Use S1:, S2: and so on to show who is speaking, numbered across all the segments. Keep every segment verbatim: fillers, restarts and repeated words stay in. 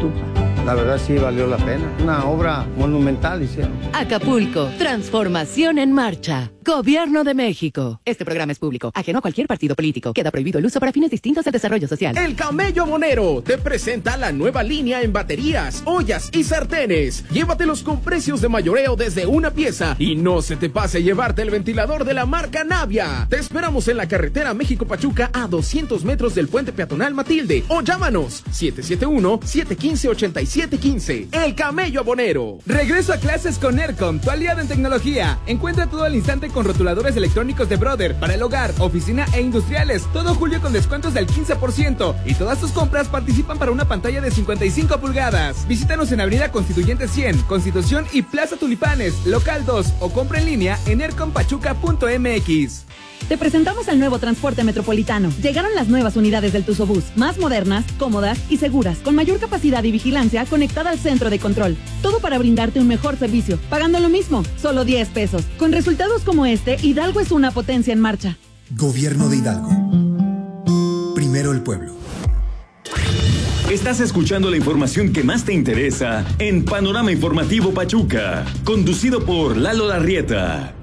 S1: estufa. La verdad sí valió la pena. Una obra monumental hicieron.
S2: Acapulco, transformación en marcha. Gobierno de México. Este programa es público, ajeno a cualquier partido político. Queda prohibido el uso para fines distintos al desarrollo social.
S3: El Camello Abonero te presenta la nueva línea en baterías, ollas y sartenes. Llévatelos con precios de mayoreo desde una pieza y no se te pase llevarte el ventilador de la marca Navia. Te esperamos en la carretera México-Pachuca a doscientos metros del puente peatonal Matilde o llámanos siete siete uno, siete uno cinco, ocho siete uno cinco. El Camello Abonero.
S4: Regreso a clases con Aircom, tu aliado en tecnología. Encuentra todo al instante con rotuladores electrónicos de Brother para el hogar, oficina e industriales. Todo julio con descuentos del quince por ciento. Y todas tus compras participan para una pantalla de cincuenta y cinco pulgadas. Visítanos en Avenida Constituyente cien, Constitución y Plaza Tulipanes, local dos, o compra en línea en aircom pachuca punto m x.
S5: Te presentamos el nuevo transporte metropolitano. Llegaron las nuevas unidades del Tuzobús, más modernas, cómodas y seguras, con mayor capacidad y vigilancia conectada al centro de control. Todo para brindarte un mejor servicio, pagando lo mismo, solo diez pesos. Con resultados como este, Hidalgo es una potencia en marcha.
S6: Gobierno de Hidalgo. Primero el pueblo.
S7: Estás escuchando la información que más te interesa en Panorama Informativo Pachuca, conducido por Lalo Larrieta.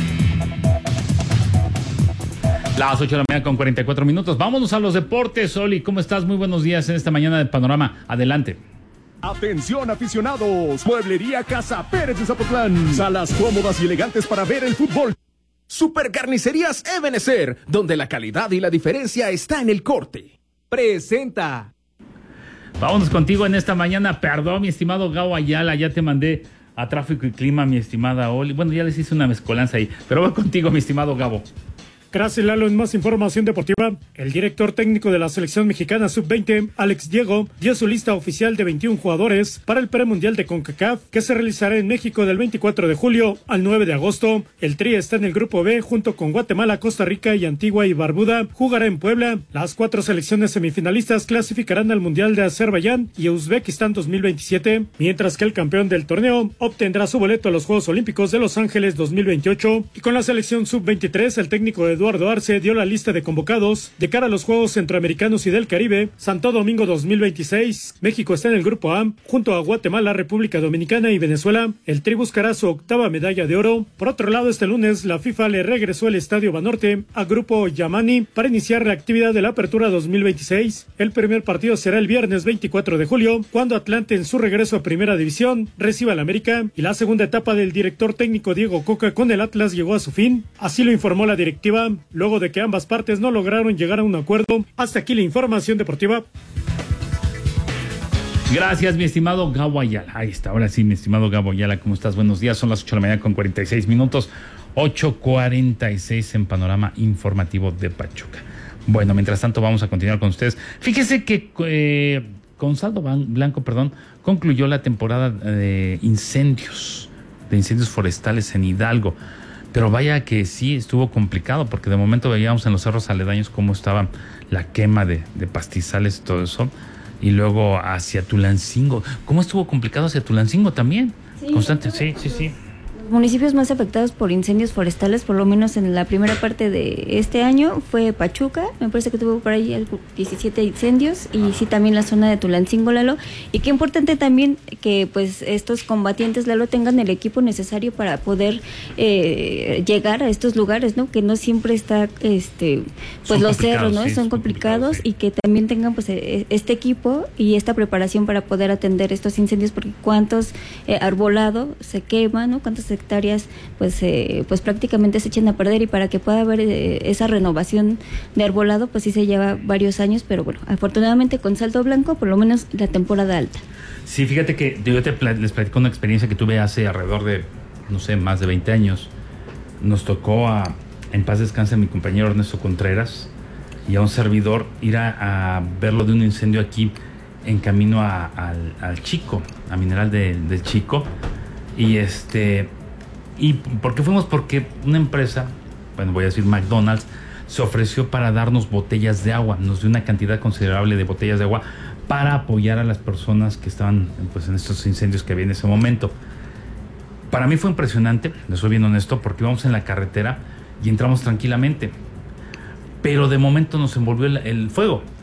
S8: Las ocho de la mañana con cuarenta y cuatro minutos. Vámonos a los deportes. Oli, ¿cómo estás? Muy buenos días en esta mañana de Panorama. Adelante.
S9: Atención aficionados, Mueblería Casa Pérez de Zapotlán. Salas cómodas y elegantes para ver el fútbol.
S3: Supercarnicerías Ebenezer, donde la calidad y la diferencia está en el corte.
S4: Presenta.
S8: Vámonos contigo en esta mañana. Perdón, mi estimado Gabo Ayala, ya te mandé a Tráfico y Clima, mi estimada Oli. Bueno, ya les hice una mezcolanza ahí, pero voy contigo, mi estimado Gabo.
S10: Gracias, Lalo. En más información deportiva, el director técnico de la selección mexicana sub veinte, Alex Diego, dio su lista oficial de veintiún jugadores para el premundial de CONCACAF, que se realizará en México del veinticuatro de julio al nueve de agosto. El Tri está en el grupo B junto con Guatemala, Costa Rica y Antigua y Barbuda. Jugará en Puebla. Las cuatro selecciones semifinalistas clasificarán al Mundial de Azerbaiyán y Uzbekistán dos mil veintisiete, mientras que el campeón del torneo obtendrá su boleto a los Juegos Olímpicos de Los Ángeles dos mil veintiocho. Y con la selección sub veintitrés, el técnico Eduardo Eduardo Arce dio la lista de convocados de cara a los Juegos Centroamericanos y del Caribe, Santo Domingo dos mil veintiséis. México está en el grupo A, junto a Guatemala, República Dominicana y Venezuela. El Tri buscará su octava medalla de oro. Por otro lado, este lunes, la FIFA le regresó el Estadio Banorte a Grupo Yamani para iniciar la actividad de la Apertura dos mil veintiséis. El primer partido será el viernes veinticuatro de julio, cuando Atlante, en su regreso a Primera División, reciba al América, y la segunda etapa del director técnico Diego Coca con el Atlas llegó a su fin. Así lo informó la directiva, luego de que ambas partes no lograron llegar a un acuerdo. Hasta aquí la información deportiva.
S8: Gracias, mi estimado Gabo Ayala. Ahí está, ahora sí, mi estimado Gabo Ayala, ¿cómo estás? Buenos días, son las ocho de la mañana con cuarenta y seis minutos, ocho cuarenta y seis en Panorama Informativo de Pachuca. Bueno, mientras tanto vamos a continuar con ustedes. Fíjese que eh, con saldo blanco, perdón, concluyó la temporada de incendios, de incendios forestales en Hidalgo. Pero vaya que sí estuvo complicado, porque de momento veíamos en los cerros aledaños cómo estaba la quema de, de pastizales y todo eso. Y luego hacia Tulancingo. ¿Cómo estuvo complicado hacia Tulancingo también? Sí, Constante, sí, sí, sí.
S11: Los municipios más afectados por incendios forestales, por lo menos en la primera parte de este año, fue Pachuca. Me parece que tuvo por ahí diecisiete incendios, y sí también la zona de Tulancingo, Lalo. Y qué importante también que pues estos combatientes, Lalo, tengan el equipo necesario para poder eh, llegar a estos lugares, ¿no? Que no siempre está, este, pues son los cerros, ¿no? Sí, son complicados, sí. Y que también tengan pues este equipo y esta preparación para poder atender estos incendios, porque cuántos eh, arbolado se quema, ¿no? Cuántos hectáreas pues eh, pues prácticamente se echen a perder, y para que pueda haber eh, esa renovación de arbolado pues sí se lleva varios años, pero bueno, afortunadamente con saldo blanco por lo menos la temporada alta.
S8: Sí, fíjate que yo te pl- les platico una experiencia que tuve hace alrededor de, no sé, más de veinte años. Nos tocó a, en paz descanse, mi compañero Ernesto Contreras y a un servidor ir a, a verlo de un incendio aquí en camino a, al, al Chico, a Mineral de, del Chico. Y este ¿Y por qué fuimos? Porque una empresa, bueno, voy a decir McDonald's, se ofreció para darnos botellas de agua. Nos dio una cantidad considerable de botellas de agua para apoyar a las personas que estaban pues, en estos incendios que había en ese momento. Para mí fue impresionante, les soy bien honesto, porque íbamos en la carretera y entramos tranquilamente. Pero de momento nos envolvió el, el fuego.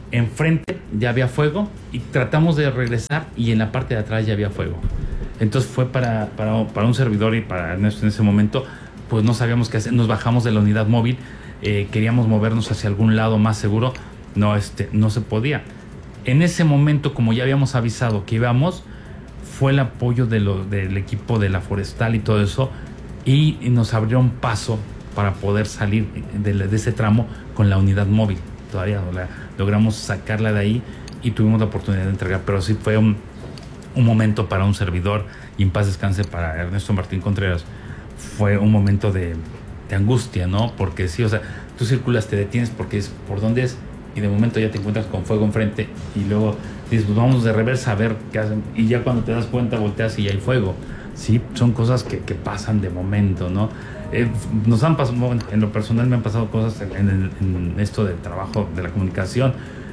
S8: enfrente ya había fuego y tratamos de regresar y en la parte de atrás ya había fuego. Entonces fue para, para, para un servidor y para Ernesto en ese momento, pues no sabíamos qué hacer, nos bajamos de la unidad móvil, eh, queríamos movernos hacia algún lado más seguro, no, este, no se podía. En ese momento, como ya habíamos avisado que íbamos, fue el apoyo de lo, del equipo de la forestal y todo eso, y, y nos abrieron paso para poder salir de, de ese tramo con la unidad móvil. Todavía la, logramos sacarla de ahí y tuvimos la oportunidad de entregar, pero sí fue un, un momento para un servidor, y en paz descanse para Ernesto Martín Contreras, fue un momento de, de angustia, ¿no? Porque sí, o sea, tú circulas, te detienes porque es por dónde es, y de momento ya te encuentras con fuego enfrente y luego dices, pues vamos de reversa a ver qué hacen, y ya cuando te das cuenta volteas y ya hay fuego. Sí, son cosas que, que pasan de momento, ¿no? Eh, nos han pasado, en lo personal me han pasado cosas en, en, en esto del trabajo de la comunicación,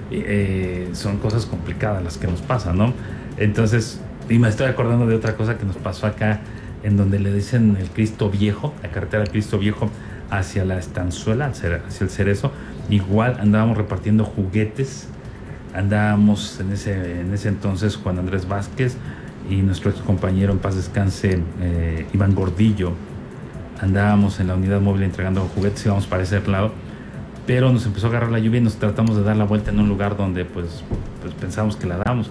S8: eh, son cosas complicadas las que nos pasan, ¿no? Entonces, y me estoy acordando de otra cosa que nos pasó acá, en donde le dicen el Cristo Viejo, la carretera Cristo Viejo hacia la Estanzuela, hacia el Cerezo. Igual andábamos repartiendo juguetes, andábamos en ese, en ese entonces Juan Andrés Vázquez y nuestro ex compañero en paz descanse, eh, Iván Gordillo, andábamos en la unidad móvil entregando juguetes, íbamos para ese lado, pero nos empezó a agarrar la lluvia y nos tratamos de dar la vuelta en un lugar donde pues, pues pensábamos que la dábamos,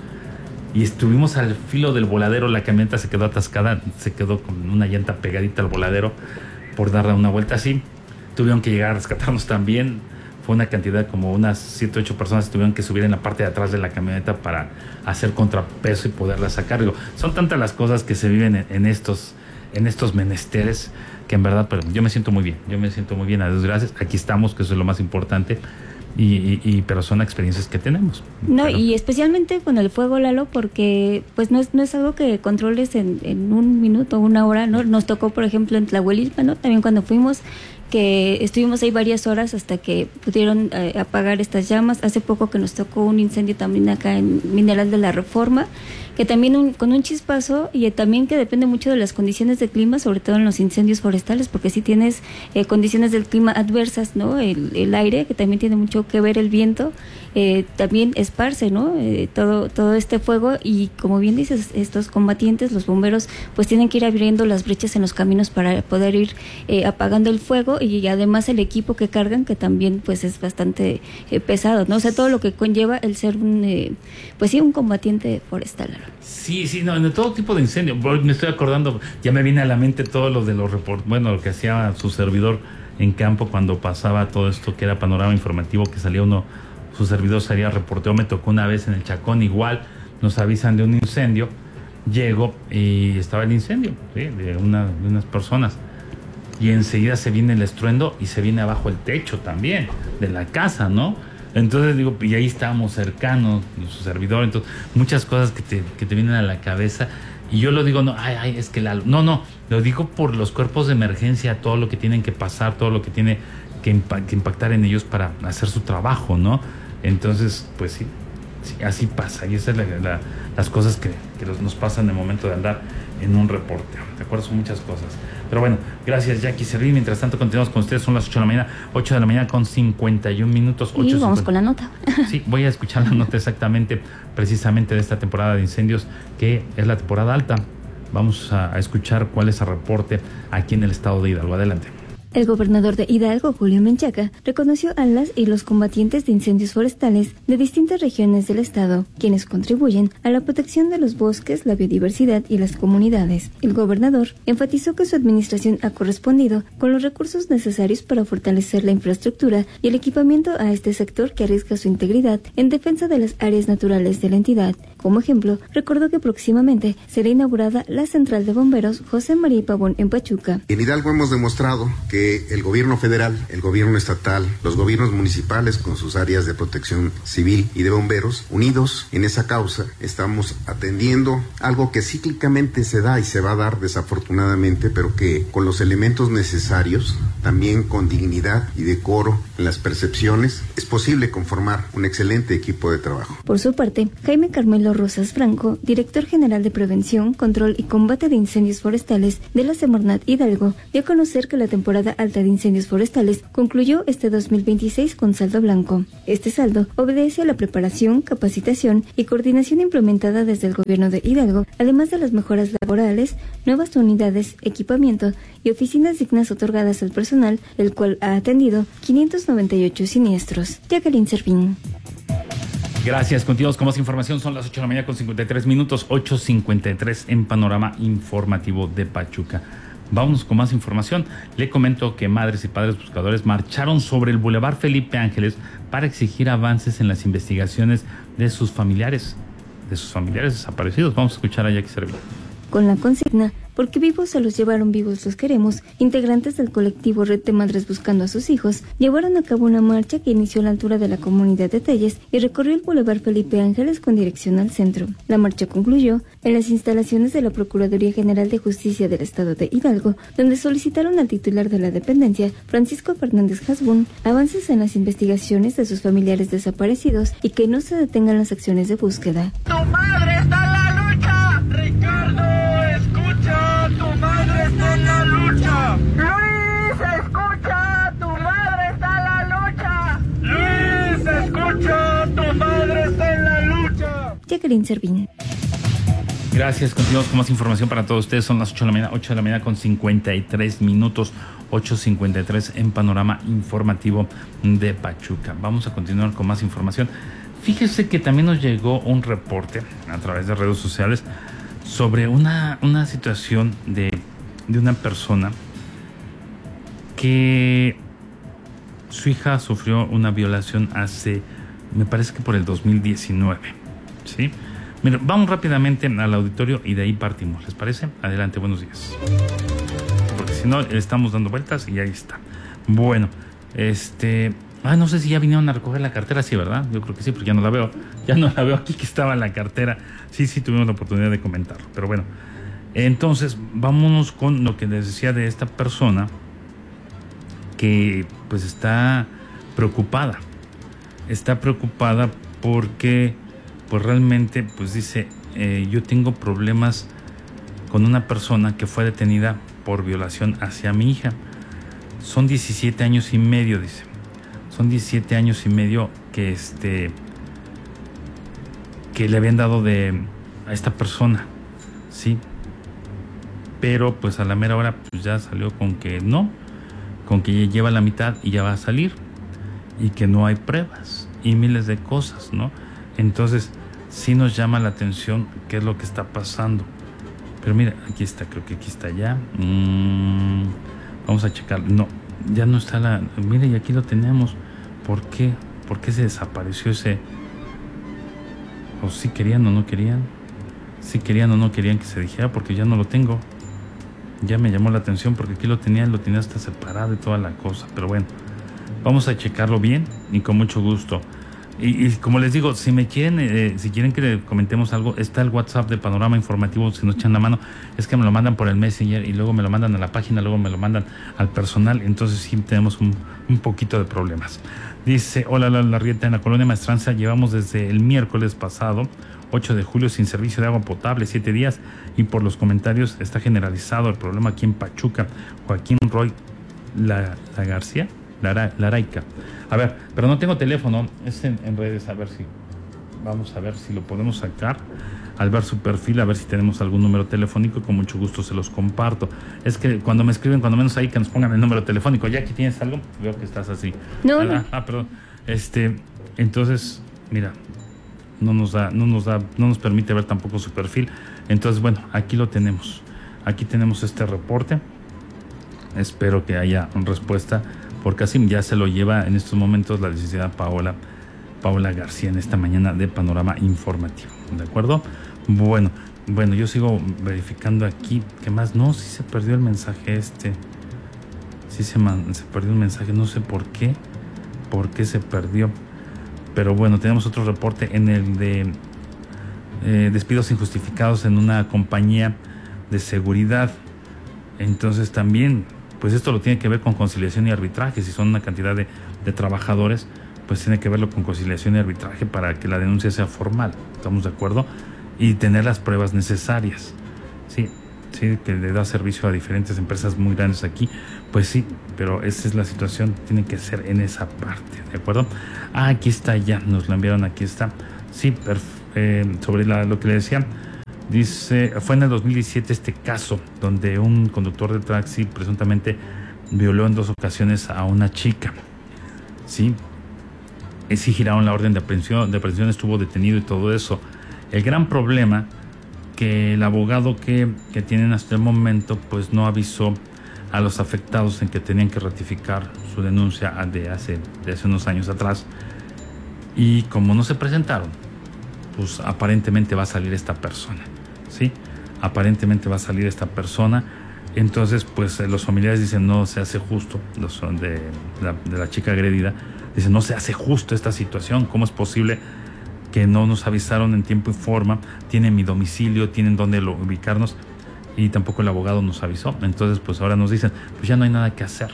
S8: y estuvimos al filo del voladero, la camioneta se quedó atascada, se quedó con una llanta pegadita al voladero por darle una vuelta así, tuvieron que llegar a rescatarnos también. Fue una cantidad como unas siete o ocho personas que tuvieron que subir en la parte de atrás de la camioneta para hacer contrapeso y poderla sacar. Digo, son tantas las cosas que se viven en, en estos en estos menesteres que en verdad, pero yo me siento muy bien, yo me siento muy bien, a Dios gracias, aquí estamos, que eso es lo más importante, y, y, y pero son experiencias que tenemos.
S11: No,
S8: pero,
S11: y especialmente con el fuego, Lalo, porque pues no es, no es algo que controles en, en un minuto o una hora, ¿no? Nos tocó, por ejemplo, en Tlahuelilpa, ¿no? También cuando fuimos, que estuvimos ahí varias horas hasta que pudieron eh, apagar estas llamas. Hace poco que nos tocó un incendio también acá en Mineral de la Reforma, que también un, con un chispazo, y también que depende mucho de las condiciones del clima, sobre todo en los incendios forestales, porque si tienes eh, condiciones del clima adversas, ¿no? El, el aire, que también tiene mucho que ver el viento, eh, también esparce, ¿no? Eh, todo, todo este fuego, y como bien dices, estos combatientes, los bomberos, pues tienen que ir abriendo las brechas en los caminos para poder ir eh, apagando el fuego, y además el equipo que cargan, que también pues es bastante eh, pesado, ¿no? O sea, todo lo que conlleva el ser un, eh, pues sí, un combatiente forestal.
S8: Sí, sí, no, en todo tipo de incendio. Me estoy acordando, ya me viene a la mente todo lo de los reportes, bueno, lo que hacía su servidor en campo cuando pasaba todo esto que era panorama informativo, que salía uno, su servidor salía reporteo. Me tocó una vez en el Chacón, igual nos avisan de un incendio, llego y estaba el incendio, ¿sí? de, una, de unas personas, y enseguida se viene el estruendo y se viene abajo el techo también de la casa, ¿no? Entonces digo, y ahí estábamos cercanos, su servidor, entonces muchas cosas que te, que te vienen a la cabeza, y yo lo digo, no, ay, ay, es que la, no, no, lo digo por los cuerpos de emergencia, todo lo que tienen que pasar, todo lo que tiene que, impa- que impactar en ellos para hacer su trabajo, ¿no? Entonces, pues sí, sí así pasa, y esas son la, la, las cosas que, que nos pasan en el momento de andar en un reporte, ¿de acuerdo? Son muchas cosas. Pero bueno, gracias Jackie Servín. Mientras tanto continuamos con ustedes, son las ocho de la mañana, ocho de la mañana con cincuenta y un minutos.
S11: Y
S8: ocho,
S11: vamos
S8: cincuenta.
S11: con la nota.
S8: Sí, voy a escuchar la nota exactamente, precisamente de esta temporada de incendios, que es la temporada alta. Vamos a, a escuchar cuál es el reporte aquí en el estado de Hidalgo. Adelante.
S11: El gobernador de Hidalgo, Julio Menchaca, reconoció a las y los combatientes de incendios forestales de distintas regiones del estado, quienes contribuyen a la protección de los bosques, la biodiversidad y las comunidades. El gobernador enfatizó que su administración ha correspondido con los recursos necesarios para fortalecer la infraestructura y el equipamiento a este sector que arriesga su integridad en defensa de las áreas naturales de la entidad. Como ejemplo, recordó que próximamente será inaugurada la central de bomberos José María Pavón en Pachuca.
S12: En Hidalgo hemos demostrado que el gobierno federal, el gobierno estatal, los gobiernos municipales con sus áreas de protección civil y de bomberos, unidos en esa causa, estamos atendiendo algo que cíclicamente se da y se va a dar desafortunadamente, pero que con los elementos necesarios, también con dignidad y decoro en las percepciones, es posible conformar un excelente equipo de trabajo.
S11: Por su parte, Jaime Carmelo Rosas Franco, director general de Prevención, Control y Combate de Incendios Forestales de la Semarnat Hidalgo, dio a conocer que la temporada alta de incendios forestales concluyó este dos mil veintiséis con saldo blanco. Este saldo obedece a la preparación, capacitación y coordinación implementada desde el gobierno de Hidalgo, además de las mejoras laborales, nuevas unidades, equipamiento y oficinas dignas otorgadas al personal, el cual ha atendido quinientos noventa y ocho siniestros. Jacqueline Servín.
S8: Gracias. Continuamos con más información. Son las ocho de la mañana con cincuenta y tres minutos, ocho cincuenta y tres en Panorama Informativo de Pachuca. Vámonos con más información. Le comento que madres y padres buscadores marcharon sobre el Boulevard Felipe Ángeles para exigir avances en las investigaciones de sus familiares, de sus familiares desaparecidos. Vamos a escuchar a Jackie Servín.
S11: Con la consigna "Porque vivos se los llevaron, vivos los queremos", integrantes del colectivo Red de Madres Buscando a sus Hijos llevaron a cabo una marcha que inició a la altura de la comunidad de Telles y recorrió el Boulevard Felipe Ángeles con dirección al centro. La marcha concluyó en las instalaciones de la Procuraduría General de Justicia del Estado de Hidalgo, donde solicitaron al titular de la dependencia, Francisco Fernández Hasbún, avances en las investigaciones de sus familiares desaparecidos y que no se detengan las acciones de búsqueda.
S13: ¡Tu madre está en la lucha! ¡Ricardo, escucha! ¡Tu madre está en la lucha! ¡Luis, escucha! ¡Tu madre está en la lucha! ¡Luis, escucha! ¡Tu madre está en la lucha!
S11: Jacqueline Servín.
S8: Gracias. Continuamos con más información para todos ustedes. Son las ocho de la mañana, ocho de la mañana con cincuenta y tres minutos, ocho cincuenta y tres en Panorama Informativo de Pachuca. Vamos a continuar con más información. Fíjese que también nos llegó un reporte a través de redes sociales sobre una, una situación de, de una persona que su hija sufrió una violación hace, me parece que por el dos mil diecinueve, ¿sí? Mira, vamos rápidamente al auditorio y de ahí partimos, ¿les parece? Adelante, buenos días. Porque si no, estamos dando vueltas y ahí está. Bueno, este... Ah, no sé si ya vinieron a recoger la cartera, sí, ¿verdad? Yo creo que sí, porque ya no la veo. Ya no la veo aquí que estaba la cartera. Sí, sí, tuvimos la oportunidad de comentarlo. Pero bueno, entonces vámonos con lo que les decía de esta persona que pues está preocupada. Está preocupada porque pues realmente pues dice, eh, yo tengo problemas con una persona que fue detenida por violación hacia mi hija. Son diecisiete años y medio, dice. Son diecisiete años y medio que este que le habían dado de a esta persona, sí. Pero pues a la mera hora pues ya salió con que no, con que ya lleva la mitad y ya va a salir y que no hay pruebas y miles de cosas, ¿no? Entonces sí nos llama la atención qué es lo que está pasando. Pero mira, aquí está, creo que aquí está ya. Mm, vamos a checar. No, ya no está la... Mire, y aquí lo tenemos. ¿Por qué? ¿Por qué se desapareció ese? ¿O si querían o no querían? Si querían o no querían que se dijera, porque ya no lo tengo. Ya me llamó la atención porque aquí lo tenía, lo tenía hasta separado y toda la cosa. Pero bueno, vamos a checarlo bien y con mucho gusto. Y, y como les digo, si me quieren, eh, si quieren que le comentemos algo, está el WhatsApp de Panorama Informativo, si nos echan la mano, es que me lo mandan por el Messenger y luego me lo mandan a la página, luego me lo mandan al personal, entonces sí tenemos un, un poquito de problemas. Dice, hola, la Larrieta, en la colonia Maestranza llevamos desde el miércoles pasado, ocho de julio, sin servicio de agua potable, siete días, y por los comentarios está generalizado el problema aquí en Pachuca. Joaquín Roy La, la García, la Laraica. A ver, pero no tengo teléfono, es en, en redes, a ver si, vamos a ver si lo podemos sacar, al ver su perfil, a ver si tenemos algún número telefónico, con mucho gusto se los comparto. Es que cuando me escriben, cuando menos ahí, que nos pongan el número telefónico. Ya aquí tienes algo, veo que estás así.
S11: No,
S8: ah,
S11: no.
S8: Ah, perdón. Este, entonces, mira, no nos da, no nos da, no nos permite ver tampoco su perfil. Entonces, bueno, aquí lo tenemos. Aquí tenemos este reporte. Espero que haya una respuesta, porque así ya se lo lleva en estos momentos la licenciada Paola, Paola García en esta mañana de Panorama Informativo. ¿De acuerdo? Bueno, bueno, yo sigo verificando aquí. ¿Qué más? No, sí se perdió el mensaje este. Sí se, man, se perdió el mensaje, no sé por qué. ¿Por qué se perdió? Pero bueno, tenemos otro reporte en el de eh, despidos injustificados en una compañía de seguridad. Entonces también, pues esto lo tiene que ver con conciliación y arbitraje. Si son una cantidad de, de trabajadores, pues tiene que verlo con conciliación y arbitraje para que la denuncia sea formal. ¿Estamos de acuerdo? Y tener las pruebas necesarias. Sí, sí, ¿sí? Que le da servicio a diferentes empresas muy grandes aquí, pues sí, pero esa es la situación, tiene que ser en esa parte, ¿de acuerdo? Ah, aquí está ya, nos la enviaron, aquí está. Sí, perf- eh, sobre la, lo que le decía, dice, fue en el dos mil diecisiete este caso, donde un conductor de taxi presuntamente violó en dos ocasiones a una chica, ¿sí? Y sí giraron la orden de aprehensión, de aprehensión, estuvo detenido y todo eso. El gran problema que el abogado que, que tienen hasta el momento pues no avisó a los afectados en que tenían que ratificar su denuncia de hace, de hace unos años atrás, y como no se presentaron, pues aparentemente va a salir esta persona, ¿sí? Aparentemente va a salir esta persona. Entonces pues los familiares dicen no se hace justo, los de la, de la chica agredida dicen no se hace justo esta situación, ¿cómo es posible que no nos avisaron en tiempo y forma? Tienen mi domicilio, tienen dónde lo, ubicarnos, y tampoco el abogado nos avisó. Entonces pues ahora nos dicen pues ya no hay nada que hacer.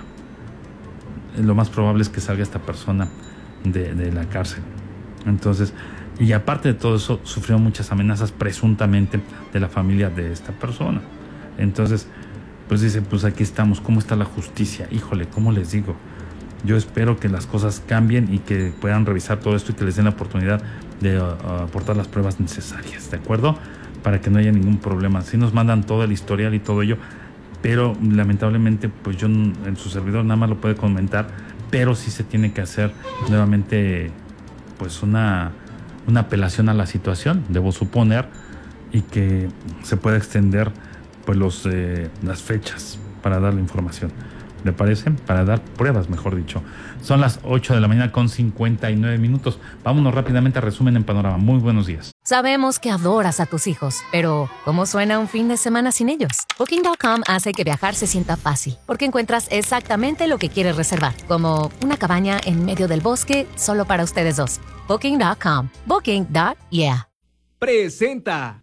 S8: Lo más probable es que salga esta persona de, de la cárcel. Entonces, y aparte de todo eso, sufrió muchas amenazas presuntamente de la familia de esta persona. Entonces pues dice, pues aquí estamos, ¿cómo está la justicia? Híjole, ¿cómo les digo? Yo espero que las cosas cambien y que puedan revisar todo esto y que les den la oportunidad de uh, aportar las pruebas necesarias, ¿de acuerdo? Para que no haya ningún problema. Sí nos mandan todo el historial y todo ello, pero lamentablemente pues yo en su servidor nada más lo puede comentar, pero sí se tiene que hacer nuevamente pues una, una apelación a la situación, debo suponer, y que se pueda extender pues los eh, las fechas para dar la información. ¿Le parece? Para dar pruebas, mejor dicho. Son las ocho de la mañana con cincuenta y nueve minutos. Vámonos rápidamente a resumen en Panorama. Muy buenos días.
S14: Sabemos que adoras a tus hijos, pero ¿cómo suena un fin de semana sin ellos? Booking punto com hace que viajar se sienta fácil, porque encuentras exactamente lo que quieres reservar, como una cabaña en medio del bosque solo para ustedes dos. Booking punto com. Booking. Yeah.
S4: Presenta